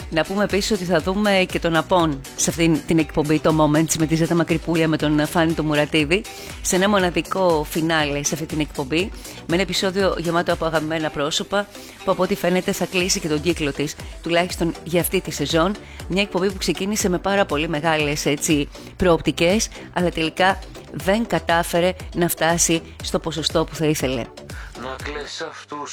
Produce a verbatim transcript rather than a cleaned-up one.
Να πούμε επίσης ότι θα δούμε και τον Απόν σε αυτήν την εκπομπή, το Moments, με τη Ζέτα Μακρυπούλια, με τον Φάνη το Μουρατίδη, σε ένα μοναδικό φινάλε σε αυτή την εκπομπή, με ένα επεισόδιο γεμάτο από αγαπημένα πρόσωπα, που από ό,τι φαίνεται θα κλείσει και τον κύκλο της, τουλάχιστον για αυτή τη σεζόν. Μια εκπομπή που ξεκίνησε με πάρα πολύ μεγάλες έτσι, προοπτικές, αλλά τελικά δεν κατάφερε να φτάσει στο ποσοστό που θα ήθελε. Να κλαις αυτούς